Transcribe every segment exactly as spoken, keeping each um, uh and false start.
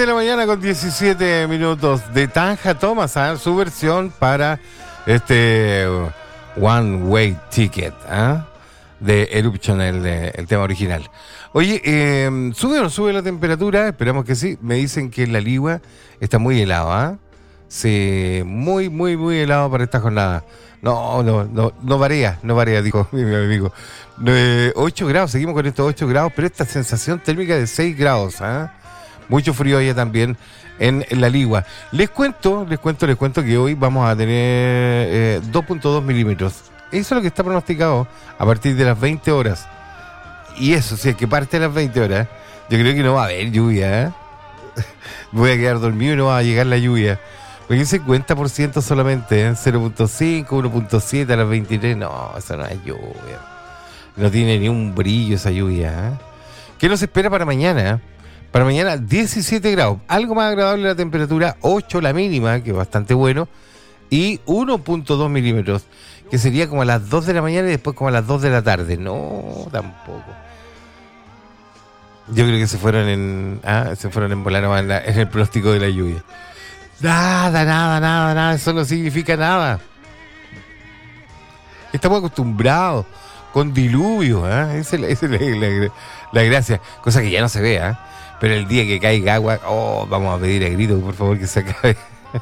de la mañana con diecisiete minutos de Tanja Thomas, ¿eh? Su versión para este One Way Ticket, ¿eh? De Eruption, el, el tema original. Oye, eh, ¿sube o no sube la temperatura? Esperamos que sí. Me dicen que la Ligua está muy helada, ¿eh? Sí, muy, muy, muy helado para esta jornada. No, no, no, no varía, no varía, dijo mi amigo. Eh, ocho grados, seguimos con estos ocho grados, pero esta sensación térmica de seis grados, ¿eh? Mucho frío allá también en, en la Ligua. Les cuento, les cuento, les cuento que hoy vamos a tener eh, dos punto dos milímetros. Eso es lo que está pronosticado a partir de las veinte horas. Y eso, si es que parte de las veinte horas, yo creo que no va a haber lluvia, ¿eh? Voy a quedar dormido y no va a llegar la lluvia. Porque un cincuenta por ciento solamente, ¿eh? cero punto cinco, uno punto siete a las veintitrés. No, eso no es lluvia. No tiene ni un brillo esa lluvia, ¿eh? ¿Qué nos espera para mañana? Para mañana diecisiete grados, algo más agradable la temperatura, ocho la mínima, que es bastante bueno, y uno punto dos milímetros, que sería como a las dos de la mañana y después como a las dos de la tarde. No, tampoco. Yo creo que se fueron en ah, se fueron en volar en, en el pronóstico de la lluvia. Nada, nada, nada, nada, eso no significa nada. Estamos acostumbrados con diluvio, ¿eh? Esa es, la, es la, la, la gracia, cosa que ya no se ve, ¿eh? Pero el día que caiga agua, oh, vamos a pedir a gritos, por favor, que se acabe.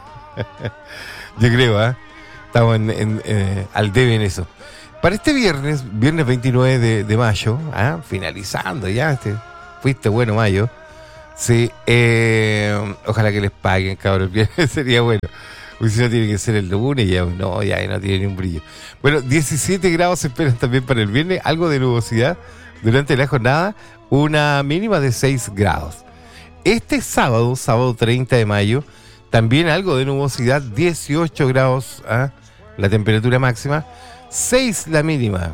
Yo creo, ¿eh? Estamos en, en, eh, al debe en eso. Para este viernes, viernes veintinueve de, de mayo, ¿eh? Finalizando ya, este, fuiste bueno mayo. Sí, eh, ojalá que les paguen, cabrón, sería bueno. Porque si no tiene que ser el lunes, ya no, ya no tiene ni un brillo. Bueno, diecisiete grados se esperan también para el viernes, algo de nubosidad durante la jornada, una mínima de seis grados. Este sábado, sábado treinta de mayo, también algo de nubosidad, dieciocho grados, ¿eh? La temperatura máxima, seis la mínima.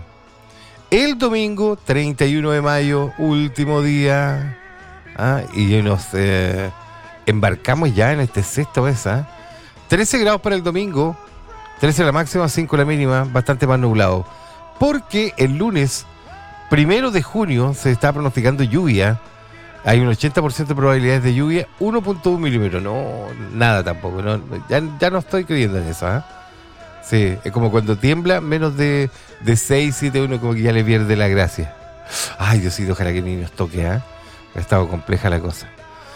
El domingo, treinta y uno de mayo, último día, ¿eh? Y nos eh, embarcamos ya en este sexto mes, ¿eh? trece grados para el domingo, trece la máxima, cinco la mínima, bastante más nublado. Porque el lunes, primero de junio, se está pronosticando lluvia. Hay un ochenta por ciento de probabilidades de lluvia, uno punto uno milímetros. No, nada tampoco. No, ya, ya no estoy creyendo en eso, ¿eh? Sí, es como cuando tiembla, menos de, de seis, siete, uno, como que ya le pierde la gracia. Ay, Diosito, ojalá que ni nos toque, ¿eh? Ha estado compleja la cosa.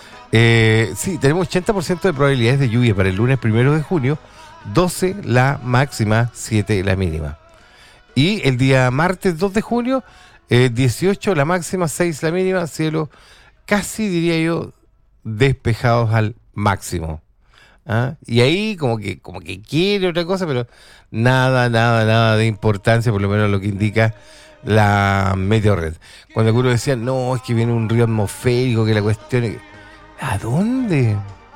Eh, sí, tenemos ochenta por ciento de probabilidades de lluvia para el lunes primero de junio, doce la máxima, siete la mínima. Y el día martes dos de junio, eh, dieciocho la máxima, seis la mínima, cielo casi diría yo despejados al máximo. ¿Ah? Y ahí como que como que quiere otra cosa, pero nada, nada, nada de importancia, por lo menos lo que indica la Meteorred. Cuando algunos decían, no, es que viene un río atmosférico, que la cuestión es... ¿A dónde?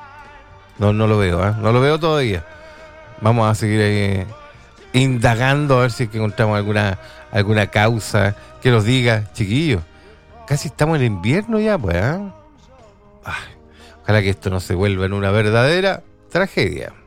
No, no lo veo, ¿eh? No lo veo todavía. Vamos a seguir ahí eh, indagando a ver si es que encontramos alguna, alguna causa que nos diga, chiquillos, casi estamos en invierno ya, pues, ¿eh? Ay, ojalá que esto no se vuelva en una verdadera tragedia.